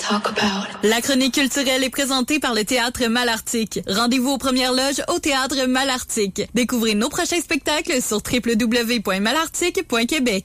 La chronique culturelle est présentée par le Théâtre Malartic. Rendez-vous aux premières loges au Théâtre Malartic. Découvrez nos prochains spectacles sur www.malartic.québec.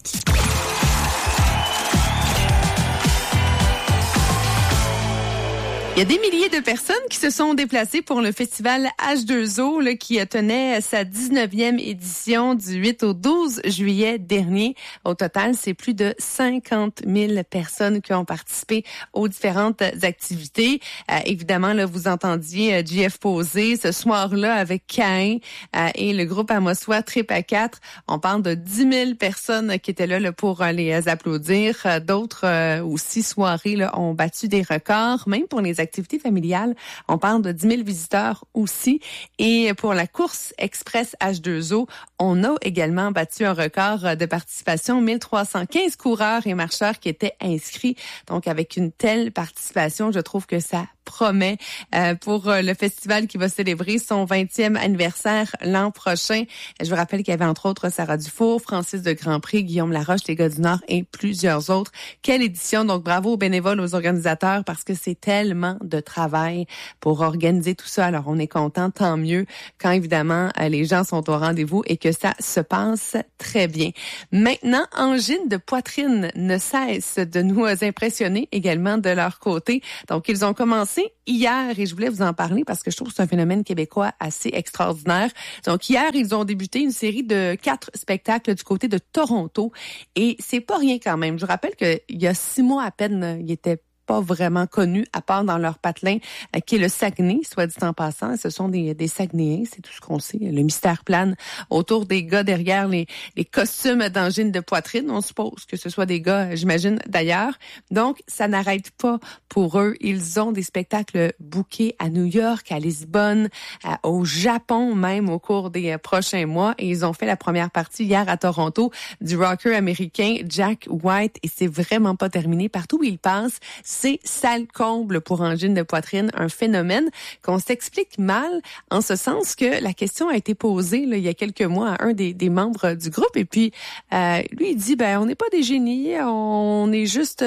Il y a des milliers de personnes qui se sont déplacées pour le festival H2O là, qui tenait sa 19e édition du 8 au 12 juillet dernier. Au total, c'est plus de 50 000 personnes qui ont participé aux différentes activités. Évidemment, là, vous entendiez JF poser ce soir-là avec Caïn et le groupe Amossois Trip à 4. On parle de 10 000 personnes qui étaient là pour les applaudir. D'autres aussi soirées là, ont battu des records, même pour les activités familiales. On parle de 10 000 visiteurs aussi. Et pour la course express H2O, on a également battu un record de participation. 1315 coureurs et marcheurs qui étaient inscrits. Donc, avec une telle participation, je trouve que ça promet pour le festival qui va célébrer son 20e anniversaire l'an prochain. Je vous rappelle qu'il y avait entre autres Sarah Dufour, Francis de Grandpré, Guillaume Laroche, les gars du Nord et plusieurs autres. Quelle édition! Donc bravo aux bénévoles, aux organisateurs parce que c'est tellement de travail pour organiser tout ça. Alors on est content, tant mieux quand évidemment les gens sont au rendez-vous et que ça se passe très bien. Maintenant, Angine de poitrine ne cesse de nous impressionner également de leur côté. Donc ils ont commencé hier et je voulais vous en parler parce que je trouve que c'est un phénomène québécois assez extraordinaire. Donc hier, ils ont débuté une série de 4 spectacles du côté de Toronto et c'est pas rien quand même. Je vous rappelle qu'il y a 6 mois à peine, ils étaient pas vraiment connus, à part dans leur patelin, qui est le Saguenay, soit dit en passant. Ce sont des Saguenayens, c'est tout ce qu'on sait. Le mystère plane autour des gars derrière les costumes d'angine de poitrine. On suppose que ce soit des gars, j'imagine, d'ailleurs. Donc, ça n'arrête pas pour eux. Ils ont des spectacles bookés à New York, à Lisbonne, au Japon même au cours des prochains mois. Et ils ont fait la première partie hier à Toronto du rocker américain Jack White. Et c'est vraiment pas terminé. Partout où ils passent, c'est sale comble pour angine de poitrine, un phénomène qu'on s'explique mal en ce sens que la question a été posée là, il y a quelques mois à un des membres du groupe et puis lui il dit on n'est pas des génies, on est juste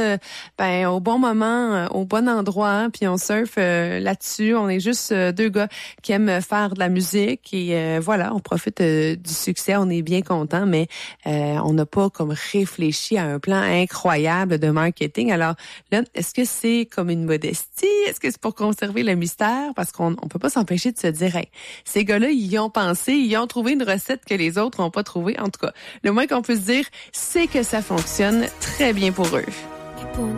au bon moment, au bon endroit, hein, puis on surfe là-dessus, on est juste 2 gars qui aiment faire de la musique et voilà, on profite du succès, on est bien content, mais on n'a pas comme réfléchi à un plan incroyable de marketing. Alors là, est-ce que c'est comme une modestie? Est-ce que c'est pour conserver le mystère? Parce qu'on peut pas s'empêcher de se dire, hey, ces gars-là, ils y ont pensé, ils ont trouvé une recette que les autres n'ont pas trouvée. En tout cas, le moins qu'on peut se dire, c'est que ça fonctionne très bien pour eux.